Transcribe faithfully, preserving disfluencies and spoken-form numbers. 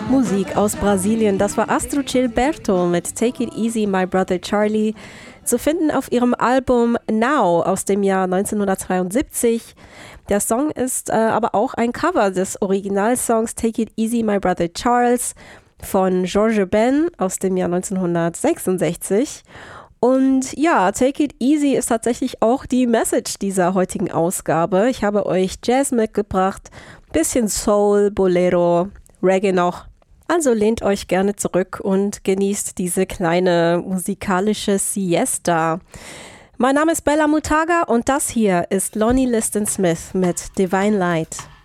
Musik aus Brasilien. Das war Astrid Gilberto mit Take It Easy, My Brother Charlie, zu finden auf ihrem Album Now aus dem Jahr neunzehnhundertzweiundsiebzig. Der Song ist äh, aber auch ein Cover des Originalsongs Take It Easy, My Brother Charles von George Ben aus dem Jahr neunzehnhundertsechsundsechzig. Und ja, Take It Easy ist tatsächlich auch die Message dieser heutigen Ausgabe. Ich habe euch Jazz mitgebracht, bisschen Soul, Bolero, Reggae noch. Also lehnt euch gerne zurück und genießt diese kleine musikalische Siesta. Mein Name ist Bella Mutaga und das hier ist Lonnie Liston Smith mit Divine Light.